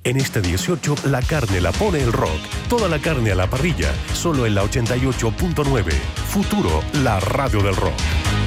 En este 18, la carne la pone el rock. Toda la carne a la parrilla, solo en la 88.9. Futuro, la radio del rock.